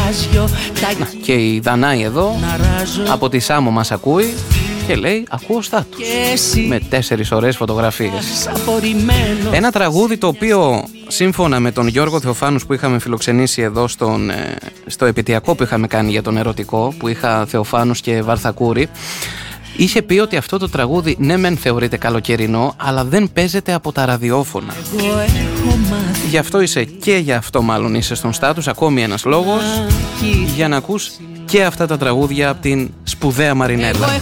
Να, και η Δανάη εδώ από τη Σάμο μας ακούει και λέει ακούω στάτους με 4 ωραίες φωτογραφίες. Ένα τραγούδι το οποίο σύμφωνα με τον Γιώργο Θεοφάνους που είχαμε φιλοξενήσει εδώ στο επαιτειακό που είχαμε κάνει για τον ερωτικό, που είχα Θεοφάνους και Βαρθακούρη, είχε πει ότι αυτό το τραγούδι ναι μεν θεωρείται καλοκαιρινό, αλλά δεν παίζεται από τα ραδιόφωνα. Γι' αυτό είσαι και γι' αυτό μάλλον είσαι στον στάτους, ακόμη ένας λόγος για να ακούς και αυτά τα τραγούδια από την σπουδαία Μαρινέλα.